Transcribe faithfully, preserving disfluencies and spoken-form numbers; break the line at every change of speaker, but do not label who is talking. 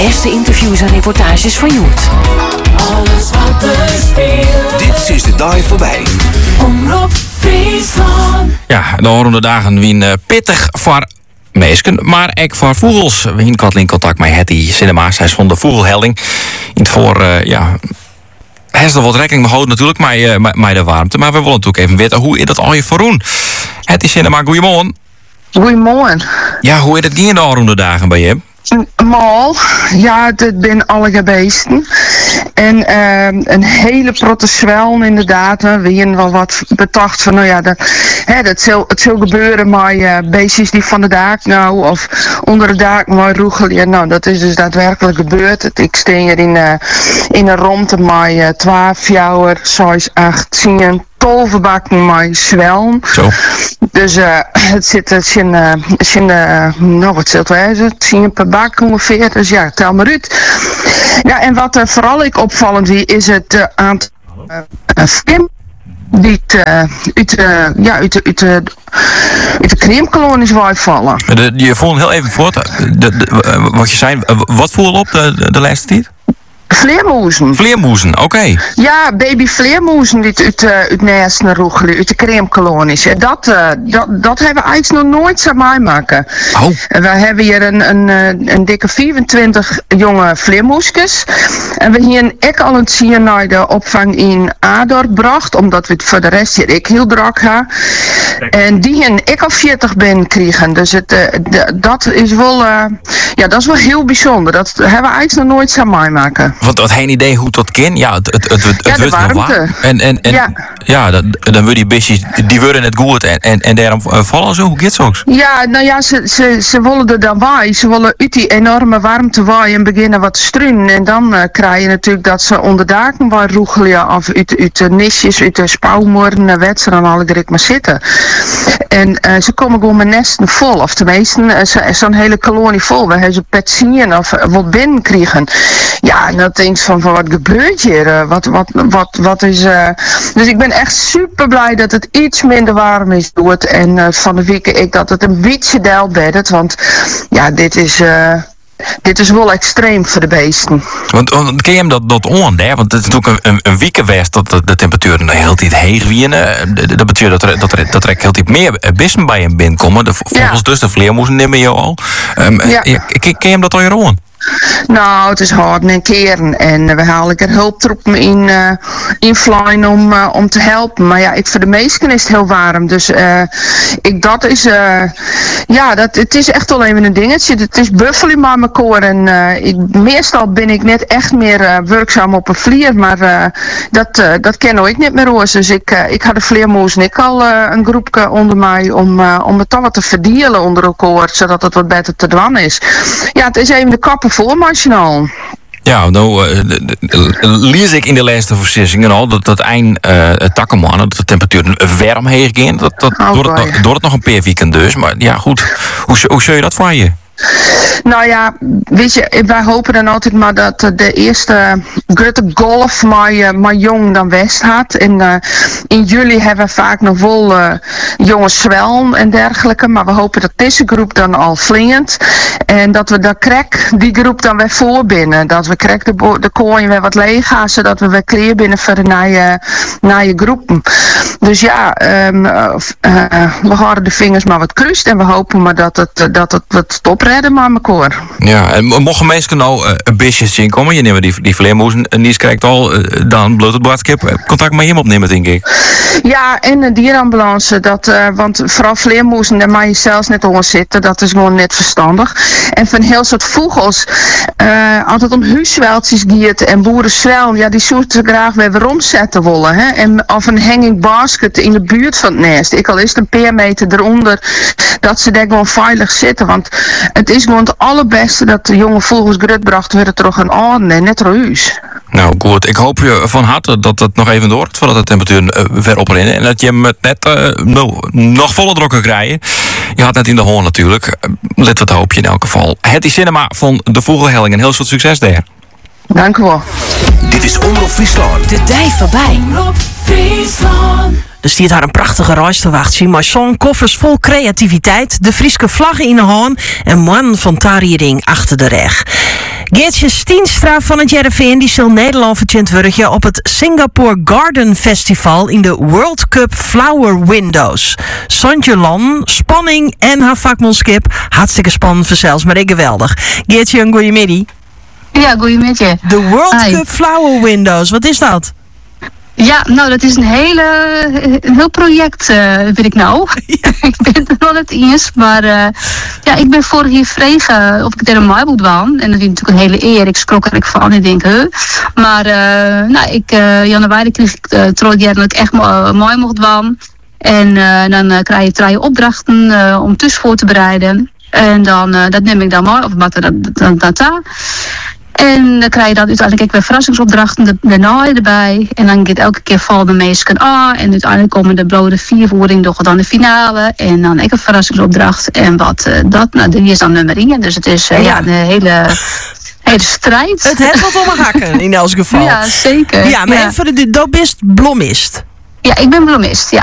Eerste interviews en reportages van Joet.
Alles wat er speelt.
Dit is de dag voorbij.
Omroep Friesland.
Ja, de horende dagen wien uh, pittig voor meesken, maar ook voor vogels. We hebben Katlin contact met Hetty Cinema's. Hij is van de Vogelhelding. In het voor, uh, ja... Hij is er wat rekening mee houden natuurlijk, maar, uh, met de warmte. Maar we willen natuurlijk even weten, hoe is dat al je voorroen? Hetty Cinema, goeiemorgen.
Goedemorgen.
Ja, hoe is het ging de horende dagen bij je?
Mal, ja, dit ben alle beesten. En uh, een hele protte zwelm inderdaad. We hebben wel wat betacht van, nou ja, de, hè, dat zal, het zal gebeuren met uh, beestjes die van de daak nou, of onder de daak maar roegelen. Ja, nou, dat is dus daadwerkelijk gebeurd. Het, ik steen hier in, uh, in een rondte met uh, twaalf, jouwer, zes, acht, tien, tolverbakken met zwelm.
Zo.
Dus uh, het zit, het zit, uh, het zit uh, nou wat zult wijzen, tien per bak ongeveer. Dus ja, tel maar uit. Ja, en wat uh, vooral ik opvallend wie is het uh, aantal uh, film die uh, uit, uh, ja, uit, uit, uit, uit de creamkolonies vallen.
De, je vond heel even voort, de, de, wat je zei, wat voel op de, de, de laatste tijd?
Vleermoezen.
Vleermoezen, oké. Okay.
Ja, baby vleermoezen die uit, uh, uit nesten roegelen, uit de creamkolonies. Dat, uh, dat, dat hebben we eigenlijk nog nooit zo meemaken.
Oh.
We hebben hier een, een, een dikke vierentwintig jonge vleermoesjes. En we hier ik al een zien naar de opvang in Adorp gebracht, omdat we het voor de rest hier ik heel druk ga. En die en ik al veertig ben kregen. Dus het, uh, de, dat is wel, uh, ja, dat is wel heel bijzonder. Dat hebben we eigenlijk nog nooit zo meemaken.
Want wat geen idee hoe dat kan. Ja, het, het, het, het,
ja,
het
de
wordt nog warm. En, en, en, ja,
ja
dan, dan worden die beestjes, die worden het goed en, en, en daarom vallen zo. Hoe gaat het ook?
Ja, nou ja, ze, ze, ze willen er dan waaien. Ze willen uit die enorme warmte waaien en beginnen wat te struinen. En dan uh, krijg je natuurlijk dat ze onder daken waar roegelen of uit, uit de nisjes, uit de spouwmoorden, wetsen en alle direct maar zitten. En uh, ze komen gewoon met nesten vol. Of tenminste, uh, zo'n hele kolonie vol. We hebben ze petzien of uh, wat binnen krijgen. Ja, en dan denk je van, van wat gebeurt hier? Uh, wat, wat, wat, wat is... Uh... Dus ik ben echt super blij dat het iets minder warm is door het. En uh, van de week ik dat het een beetje deel beddet. Want ja, dit is... Uh... Dit is wel extreem voor de beesten.
Want, want ken je hem dat, dat on, hè? Want het is natuurlijk een, een, een week geweest dat de, de temperaturen de hele tijd heeg wienen. Dat betekent dat er, dat er, dat er heel tijd meer beesten bij hem binnenkomen. De, volgens ja. dus de vleermoezen nemen je al. Um, ja. Ken je hem dat al je on?
Nou, het is hard en keren. En we halen er hulptroepen in, uh, in Flying om, uh, om te helpen. Maar ja, ik, voor de meesten is het heel warm. Dus uh, ik, dat is... Uh, ja, dat, het is echt wel even een dingetje. Het is buffelen maar mijn koor. En uh, ik, meestal ben ik net echt meer uh, werkzaam op een vlier. Maar uh, dat, uh, dat ken ik niet meer hoor. Dus ik, uh, ik had de vleermoes en ik al uh, een groepje onder mij om, uh, om het dan wat te verdelen onder elkaar. Zodat het wat beter te dwan is. Ja, het is even de kappen voor marginaal.
Ja, nou uh, lees ik in de laatste verslissingen al dat dat eind uh, takkenman, dat de temperatuur warm heen ging. Dat, dat
oh,
door, het nog, door het nog een paar weekend dus. Maar ja, goed. Hoe, hoe zul je dat voor je?
Nou ja, weet je, wij hopen dan altijd maar dat de eerste grote golf maar, uh, maar jong dan west had. En uh, in juli hebben we vaak nog wel uh, jonge zwelm en dergelijke. Maar we hopen dat deze groep dan al vlingend. En dat we dat krek, die groep dan weer voor binnen. Dat we krek de, de kooien weer wat leeg gaan, zodat we weer kleer binnen voor de nieuwe, nieuwe groepen. Dus ja, um, uh, uh, we houden de vingers maar wat krust. En we hopen maar dat het, dat het wat stopredden maar mijn koor.
Ja, en mochten mensen nou uh, een beetje inkomen, je neemt die, die vleermoezen en die krijgt al, uh, dan bloot het boodschap contact met hem opnemen, denk ik.
Ja, en de dierenambulance, dat, uh, want vooral vleermoezen, daar mag je zelfs net onder zitten, dat is gewoon net verstandig. En van heel soort vogels, uh, altijd om huisweltjes giert en boerenzwelm, ja, die zoeken ze graag weer weer omzetten willen. Hè? En of een hanging basket in de buurt van het nest. Ik al is het een paar meter eronder, dat ze daar gewoon veilig zitten. Want het is gewoon het allerbeste dat de jonge vogels grutbracht worden terug aan orde en net ruis.
Nou goed, ik hoop je van harte dat het nog even doort voordat de temperatuur uh, ver oprennen. En dat je hem net uh, nou, nog volle drokken krijgen. Je had net in de hoorn natuurlijk. Uh, let wat hoop je in elk geval. Hetty Cinema van de Vogelhelding en heel veel succes daar.
Dank u wel.
Dit is Omroep Friesland.
De dij voorbij.
Omroep Friesland.
Er stiert haar een prachtige reis te wachten, maar zo'n koffers vol creativiteit, de Frieske vlaggen in de hand en man van Tariering achter de reg. Geertje Stienstra van het J R V N die zal Nederland vertjent worden op het Singapore Garden Festival in de World Cup Flower Windows. Santje Lan, spanning en haar vakmanschap. Hartstikke spannend voor zelfs, maar ik geweldig. Geertje, een goeiemiddag.
Ja, goeiemiddag.
De World
Hi.
Cup Flower Windows, wat is dat?
Ja, nou, dat is een hele, een heel project, uh, weet ik nou. ik ben er nog net eens, maar uh, ja, ik ben vorig jaar vregen of ik er een mooi moet waan. En dat is natuurlijk een hele eer. Ik schrok er van. Ik denk, huh? Maar uh, nou, ik, uh, januari kreeg ik uh, het jaar dat ik echt mo- mooi mocht waan. En uh, dan uh, krijg je drie opdrachten uh, om tussen voor te bereiden. En dan, uh, dat neem ik dan mooi, of wat dat, dat, dat, dat. En dan krijg je dan uiteindelijk ook weer verrassingsopdrachten daarna erbij. En dan gaat elke keer vallen de meesten aan. En uiteindelijk komen de blode viervoering nog dan de finale. En dan ook een verrassingsopdracht. En wat uh, dat, nou, die is dan nummer één. Dus het is uh, ja. ja, een hele, hele strijd.
Het heeft wat om hakken in elk geval.
Ja, zeker.
Ja, maar
ja.
even, de, dat best bloemist.
Ja, ik ben bloemist, ja.